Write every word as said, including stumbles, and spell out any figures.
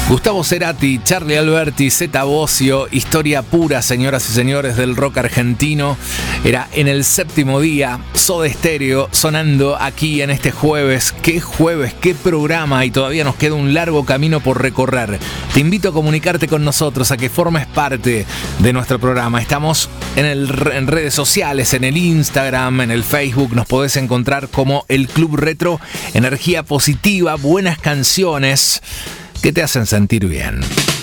Gustavo Cerati, Charlie Alberti, Zeta Bosio, historia pura, señoras y señores, del rock argentino. Era En el Séptimo Día, Soda Stereo, sonando aquí en este jueves. ¡Qué jueves, qué programa! Y todavía nos queda un largo camino por recorrer. Te invito a comunicarte con nosotros, a que formes parte de nuestro programa. Estamos en, el, en redes sociales, en el Instagram, en el Facebook. Nos podés encontrar como El Club Retro. Energía positiva, buenas canciones que te hacen sentir bien.